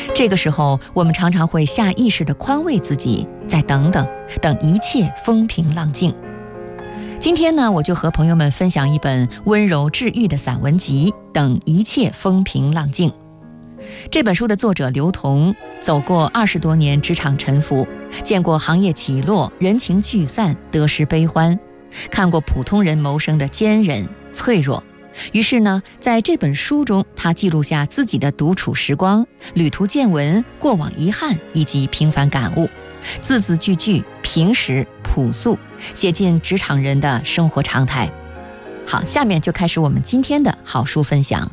这个时候，我们常常会下意识地宽慰自己，再等等，等一切风平浪静。今天呢，我就和朋友们分享一本温柔治愈的散文集《等一切风平浪静》。这本书的作者刘同走过20多年职场沉浮，见过行业起落、人情聚散、得失悲欢，看过普通人谋生的坚韧脆弱。于是呢，在这本书中，他记录下自己的独处时光、旅途见闻、过往遗憾以及平凡感悟，字字句句平实朴素，写进职场人的生活常态。好，下面就开始我们今天的好书分享。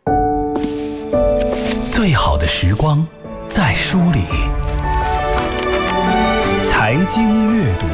最好的时光在书里，财经阅读。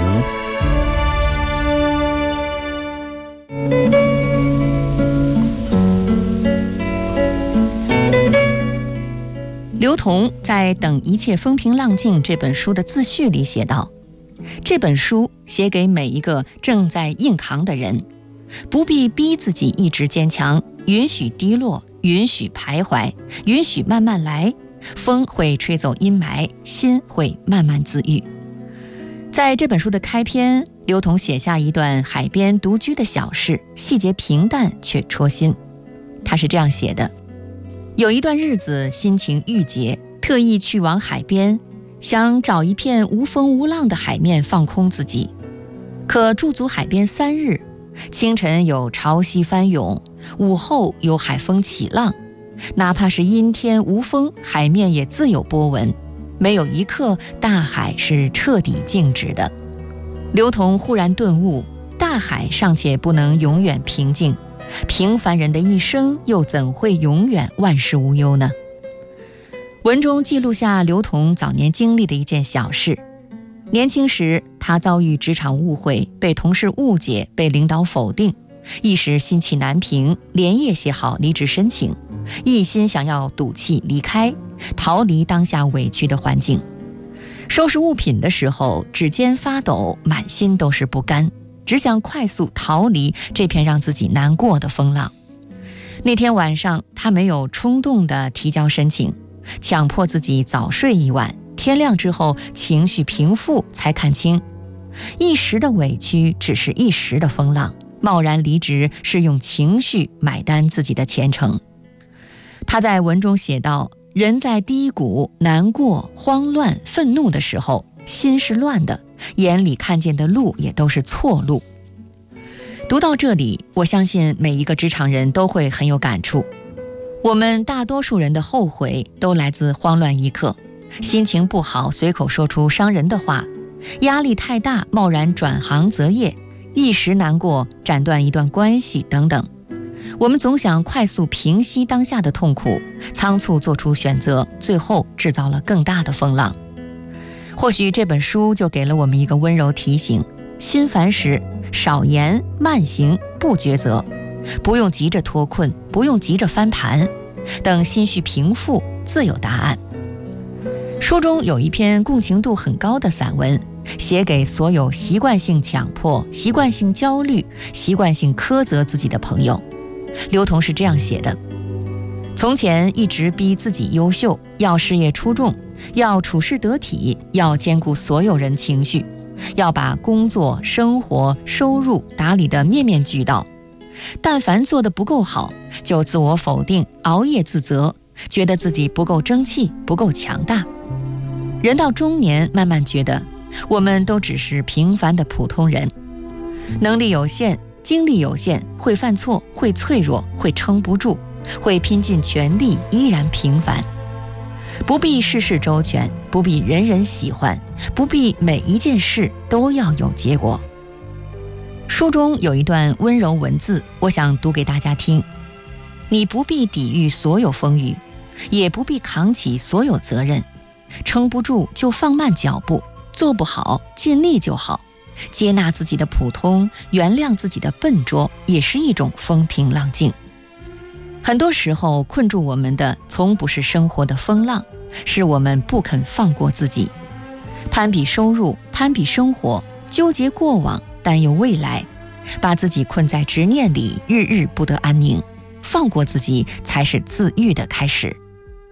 刘同在《等一切风平浪静》这本书的自序里写道，这本书写给每一个正在硬扛的人，不必逼自己一直坚强，允许低落，允许徘徊，允许慢慢来，风会吹走阴霾，心会慢慢自愈。在这本书的开篇，刘同写下一段海边独居的小事，细节平淡却戳心。他是这样写的：有一段日子心情郁结，特意去往海边，想找一片无风无浪的海面放空自己。可驻足海边3日，清晨有潮汐翻涌，午后有海风起浪，哪怕是阴天无风，海面也自有波纹，没有一刻大海是彻底静止的。刘同忽然顿悟，大海尚且不能永远平静，平凡人的一生又怎会永远万事无忧呢？文中记录下刘同早年经历的一件小事。年轻时，他遭遇职场误会，被同事误解，被领导否定，一时心气难平，连夜写好离职申请，一心想要赌气离开，逃离当下委屈的环境。收拾物品的时候，指尖发抖，满心都是不甘，只想快速逃离这片让自己难过的风浪。那天晚上，他没有冲动地提交申请，强迫自己早睡一晚，天亮之后情绪平复，才看清一时的委屈只是一时的风浪，贸然离职是用情绪买单自己的前程。他在文中写道，人在低谷、难过、慌乱、愤怒的时候，心是乱的，眼里看见的路也都是错路。读到这里，我相信每一个职场人都会很有感触。我们大多数人的后悔都来自慌乱一刻，心情不好随口说出伤人的话，压力太大贸然转行择业，一时难过斩断一段关系等等。我们总想快速平息当下的痛苦，仓促做出选择，最后制造了更大的风浪。或许这本书就给了我们一个温柔提醒，心烦时少言慢行不抉择，不用急着脱困，不用急着翻盘，等心绪平复自有答案。书中有一篇共情度很高的散文，写给所有习惯性强迫、习惯性焦虑、习惯性苛责自己的朋友。刘同是这样写的：从前一直逼自己优秀，要事业出众，要处事得体，要兼顾所有人情绪，要把工作、生活、收入打理得面面俱到。但凡做得不够好，就自我否定，熬夜自责，觉得自己不够争气，不够强大。人到中年，慢慢觉得我们都只是平凡的普通人，能力有限，精力有限，会犯错，会脆弱，会撑不住，会拼尽全力，依然平凡。不必事事周全，不必人人喜欢，不必每一件事都要有结果。书中有一段温柔文字，我想读给大家听。你不必抵御所有风雨，也不必扛起所有责任，撑不住就放慢脚步，做不好尽力就好，接纳自己的普通，原谅自己的笨拙，也是一种风平浪静。很多时候困住我们的从不是生活的风浪，是我们不肯放过自己。攀比收入，攀比生活，纠结过往，担忧未来，把自己困在执念里，日日不得安宁。放过自己才是自愈的开始。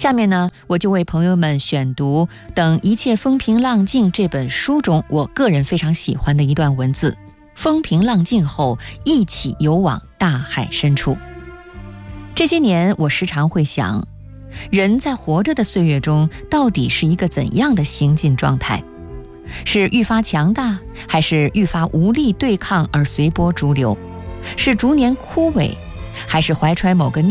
下面呢，我就为朋友们选读《等一切风平浪静》这本书中我个人非常喜欢的一段文字：风平浪静后，一起游往大海深处。这些年，我时常会想，人在活着的岁月中，到底是一个怎样的行进状态？是愈发强大，还是愈发无力对抗而随波逐流？是逐年枯萎，还是怀揣某个